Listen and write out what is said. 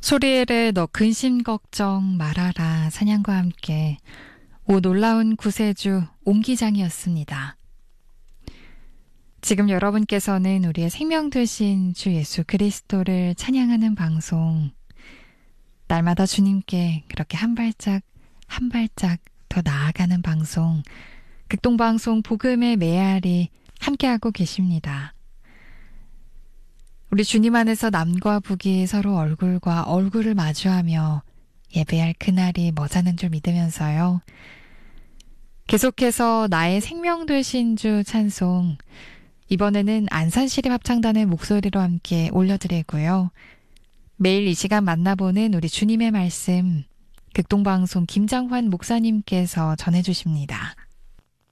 소리엘의 너 근심 걱정 말아라 찬양과 함께 오 놀라운 구세주 옹기장이었습니다. 지금 여러분께서는 우리의 생명 되신 주 예수 그리스도를 찬양하는 방송, 날마다 주님께 그렇게 한 발짝 한 발짝 더 나아가는 방송, 극동방송 복음의 메아리 함께하고 계십니다. 우리 주님 안에서 남과 북이 서로 얼굴과 얼굴을 마주하며 예배할 그날이 머지않은 줄 믿으면서요. 계속해서 나의 생명 되신 주 찬송, 이번에는 안산시립합창단의 목소리로 함께 올려드리고요. 매일 이 시간 만나보는 우리 주님의 말씀, 극동방송 김장환 목사님께서 전해주십니다.